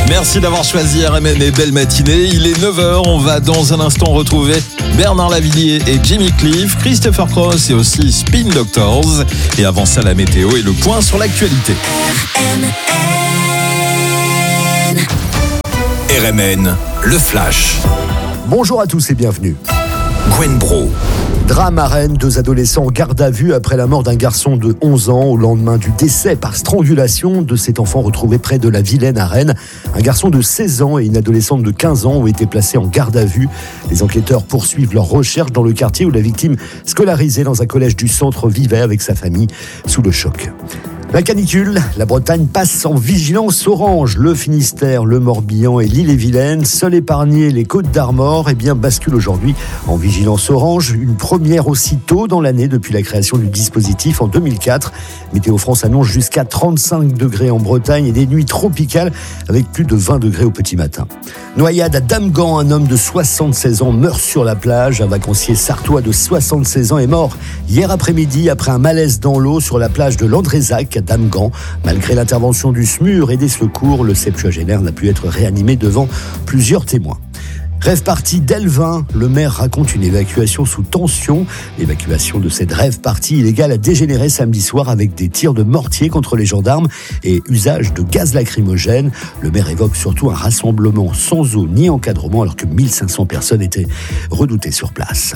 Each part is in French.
Merci d'avoir choisi RMN et belle matinée. Il est 9h, on va dans un instant retrouver Bernard Lavilliers et Jimmy Cliff, Christopher Cross et aussi Spin Doctors. Et avant ça, la météo et le point sur l'actualité. RMN, le flash. Bonjour à tous et bienvenue. Gwen Bro. Drame à Rennes, 2 adolescents en garde à vue après la mort d'un garçon de 11 ans au lendemain du décès par strangulation de cet enfant retrouvé près de la Vilaine à Rennes. Un garçon de 16 ans et une adolescente de 15 ans ont été placés en garde à vue. Les enquêteurs poursuivent leurs recherches dans le quartier où la victime, scolarisée dans un collège du centre, vivait avec sa famille sous le choc. La canicule, la Bretagne passe en vigilance orange. Le Finistère, le Morbihan et l'Ille-et-Vilaine, seuls épargnés les Côtes-d'Armor, basculent aujourd'hui en vigilance orange. Une première aussi tôt dans l'année depuis la création du dispositif en 2004. Météo France annonce jusqu'à 35 degrés en Bretagne et des nuits tropicales avec plus de 20 degrés au petit matin. Noyade à Damgan, un homme de 76 ans meurt sur la plage. Un vacancier sartois de 76 ans est mort hier après-midi après un malaise dans l'eau sur la plage de Landrézac à Damgan. Malgré l'intervention du SMUR et des secours, le septuagénaire n'a pu être réanimé devant plusieurs témoins. Rêve party d'Elvin, le maire raconte une évacuation sous tension. L'évacuation de cette rêve party illégale a dégénéré samedi soir avec des tirs de mortier contre les gendarmes et usage de gaz lacrymogène. Le maire évoque surtout un rassemblement sans eau ni encadrement alors que 1500 personnes étaient redoutées sur place.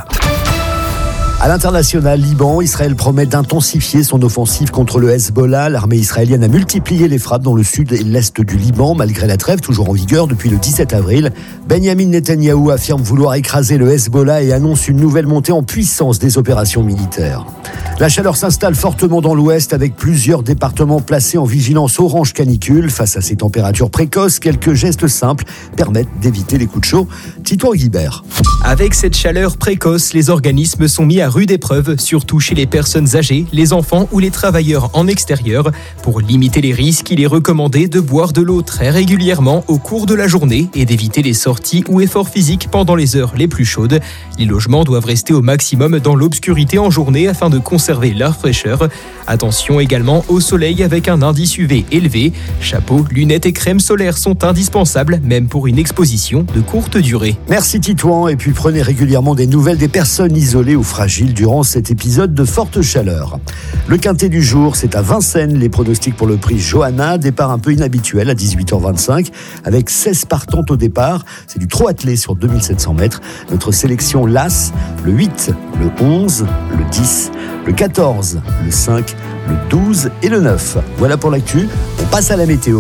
À l'international, Liban, Israël promet d'intensifier son offensive contre le Hezbollah. L'armée israélienne a multiplié les frappes dans le sud et l'est du Liban, malgré la trêve toujours en vigueur depuis le 17 avril. Benjamin Netanyahou affirme vouloir écraser le Hezbollah et annonce une nouvelle montée en puissance des opérations militaires. La chaleur s'installe fortement dans l'ouest avec plusieurs départements placés en vigilance orange canicule. Face à ces températures précoces, quelques gestes simples permettent d'éviter les coups de chaud. Tito Guibert. Avec cette chaleur précoce, les organismes sont mis à rude épreuve, surtout chez les personnes âgées, les enfants ou les travailleurs en extérieur. Pour limiter les risques, il est recommandé de boire de l'eau très régulièrement au cours de la journée et d'éviter les sorties ou efforts physiques pendant les heures les plus chaudes. Les logements doivent rester au maximum dans l'obscurité en journée afin de conserver leur fraîcheur. Attention également au soleil avec un indice UV élevé. Chapeau, lunettes et crème solaire sont indispensables, même pour une exposition de courte durée. Merci Titouan, et puis prenez régulièrement des nouvelles des personnes isolées ou fragiles durant cet épisode de forte chaleur. Le quintet du jour, c'est à Vincennes. Les pronostics pour le prix Johanna, départ un peu inhabituel à 18h25 avec 16 partantes au départ. C'est du trot attelé sur 2700 mètres. Notre sélection l'As, le 8, le 11, le 10, le 14, le 5, le 12 et le 9. Voilà pour l'actu, on passe à la météo.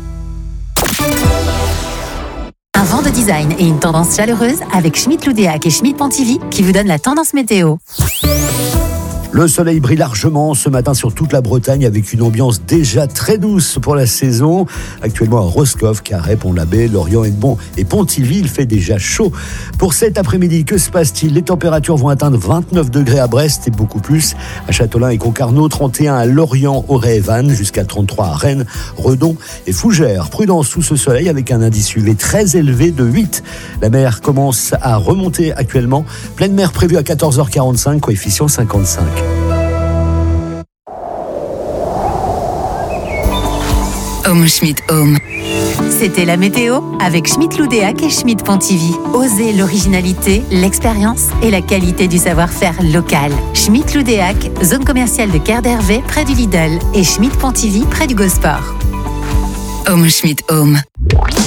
Un vent de design et une tendance chaleureuse avec Schmitt Loudéac et Schmitt Pontivy qui vous donnent la tendance météo. Le soleil brille largement ce matin sur toute la Bretagne avec une ambiance déjà très douce pour la saison. Actuellement à Roscoff, Carhaix, Pont-l'Abbé, Lorient et Pontivy, il fait déjà chaud. Pour cet après-midi, que se passe-t-il ? Les températures vont atteindre 29 degrés à Brest et beaucoup plus à Châtelain et Concarneau, 31 à Lorient, Auray et Vannes, jusqu'à 33 à Rennes, Redon et Fougères. Prudence sous ce soleil avec un indice UV très élevé de 8. La mer commence à remonter actuellement. Pleine mer prévue à 14h45, coefficient 55. Home Schmitt Home. C'était la météo avec Schmitt Loudéac et Schmitt Pontivy. Osez l'originalité, l'expérience et la qualité du savoir-faire local. Schmitt Loudéac, zone commerciale de Quai d'Hervé près du Lidl et Schmitt Pontivy près du Gosport. Home Schmitt Home.